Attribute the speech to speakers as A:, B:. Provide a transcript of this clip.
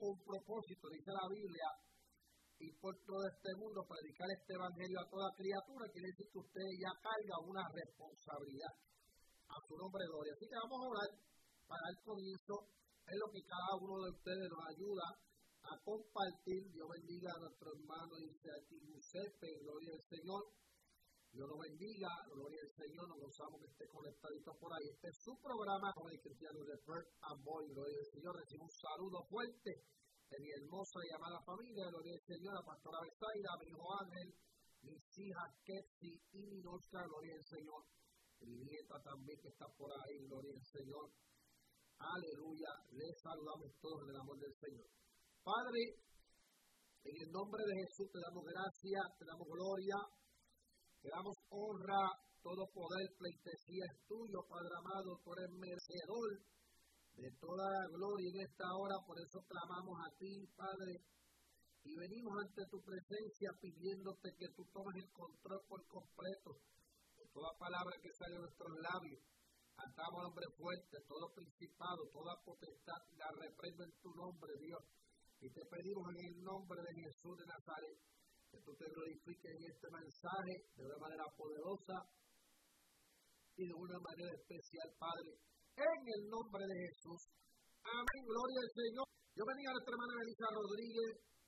A: un propósito, dice la Biblia, y por todo este mundo predicar este evangelio a toda criatura. Quiere decir que usted ya carga una responsabilidad. A su nombre, gloria. Así que vamos a orar para el comienzo. Es lo que cada uno de ustedes nos ayuda a compartir. Dios bendiga a nuestro hermano aquí, Giuseppe, gloria al Señor. Dios lo bendiga, gloria al Señor. Nos gozamos que esté conectadito por ahí. Este es su programa con el cristiano de Birth and Boy, gloria al Señor. Recibo un saludo fuerte de mi hermosa y amada familia, gloria al Señor, la pastora Besaida, mi hijo Ángel, mis hijas Ketsi y mi Nosca, gloria al Señor. Mi nieta también que está por ahí, gloria al Señor. Aleluya, les saludamos todos en el amor del Señor. Padre, en el nombre de Jesús te damos gracias, te damos gloria, te damos honra, todo poder, pleitesía es tuyo, Padre amado, tú eres merecedor de toda la gloria en esta hora, por eso clamamos a ti, Padre, y venimos ante tu presencia pidiéndote que tú tomes el control por completo. Toda palabra que sale de nuestros labios, atamos al hombre fuerte, todo principado, toda potestad, la reprendo en tu nombre, Dios. Y te pedimos en el nombre de Jesús de Nazaret, que tú te glorifiques en este mensaje de una manera poderosa y de una manera especial, Padre, en el nombre de Jesús. Amén, gloria al Señor. Yo bendiga a nuestra hermana Elisa Rodríguez,